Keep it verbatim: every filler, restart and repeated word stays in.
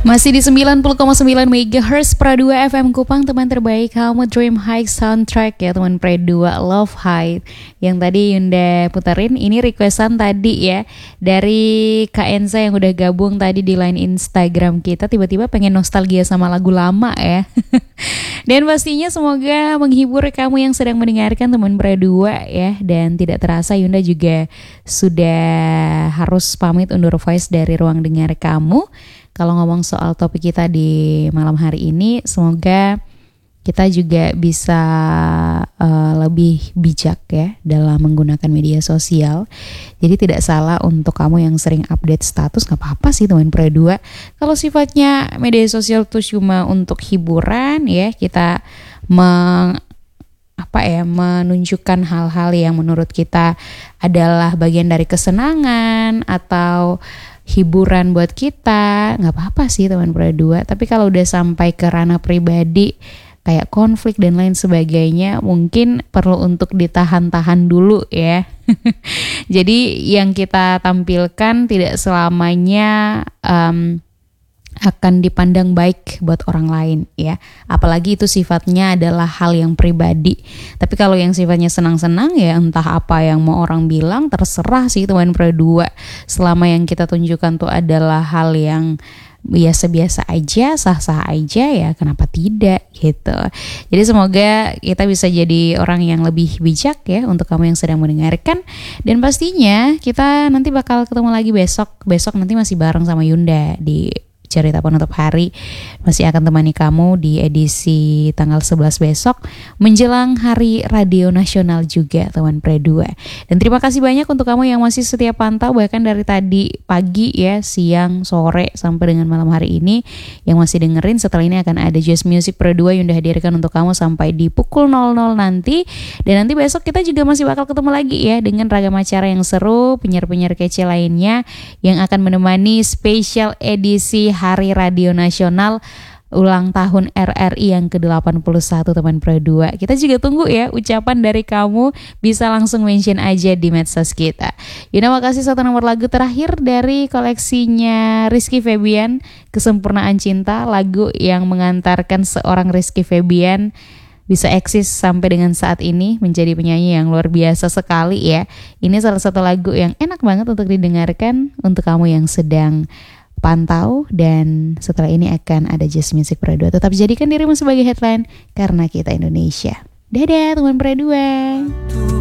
Masih di sembilan puluh koma sembilan megahertz Pra dua F M Kupang, teman terbaik kamu, Dream High Soundtrack ya teman Pra dua, Love High. Yang tadi Yunda puterin, ini requestan tadi ya dari Kak Enza yang udah gabung tadi di line Instagram kita. Tiba-tiba pengen nostalgia sama lagu lama ya. Dan pastinya semoga menghibur kamu yang sedang mendengarkan teman Pra dua ya. Dan tidak terasa Yunda juga sudah harus pamit undur voice dari ruang dengar kamu. Kalau ngomong soal topik kita di malam hari ini, semoga kita juga bisa uh, lebih bijak ya dalam menggunakan media sosial. Jadi tidak salah untuk kamu yang sering update status, gak apa-apa sih teman Pra dua. Kalau sifatnya media sosial itu cuma untuk hiburan ya, kita meng apa ya menunjukkan hal-hal yang menurut kita adalah bagian dari kesenangan atau hiburan buat kita, nggak apa-apa sih teman Pra dua. Tapi kalau udah sampai ke ranah pribadi kayak konflik dan lain sebagainya, mungkin perlu untuk ditahan-tahan dulu ya. Jadi yang kita tampilkan tidak selamanya um, akan dipandang baik buat orang lain ya. Apalagi itu sifatnya adalah hal yang pribadi. Tapi kalau yang sifatnya senang-senang ya entah apa yang mau orang bilang, terserah sih teman Pra dua. Selama yang kita tunjukkan tuh adalah hal yang biasa-biasa aja, sah-sah aja ya, kenapa tidak gitu. Jadi semoga kita bisa jadi orang yang lebih bijak ya untuk kamu yang sedang mendengarkan. Dan pastinya kita nanti bakal ketemu lagi besok. Besok nanti masih bareng sama Yunda di Cerita Penutup Hari, masih akan temani kamu di edisi tanggal sebelas besok menjelang Hari Radio Nasional juga teman Pra dua. Dan terima kasih banyak untuk kamu yang masih setia pantau bahkan dari tadi pagi ya, siang, sore sampai dengan malam hari ini yang masih dengerin. Setelah ini akan ada Jazz Music Pra dua yang udah hadirkan untuk kamu sampai di pukul nol nol nanti. Dan nanti besok kita juga masih bakal ketemu lagi ya dengan ragam acara yang seru, penyiar-penyiar kece lainnya yang akan menemani spesial edisi Hari Radio Nasional ulang tahun R R I yang ke delapan puluh satu teman Pra dua. Kita juga tunggu ya ucapan dari kamu, bisa langsung mention aja di medsos kita. Yuna, makasih. Satu nomor lagu terakhir dari koleksinya Rizky Febian, Kesempurnaan Cinta, lagu yang mengantarkan seorang Rizky Febian bisa eksis sampai dengan saat ini menjadi penyanyi yang luar biasa sekali ya. Ini salah satu lagu yang enak banget untuk didengarkan untuk kamu yang sedang pantau. Dan setelah ini akan ada Jazz Music Pra dua. Tetap jadikan dirimu sebagai headline karena kita Indonesia. Dadah teman Pra dua.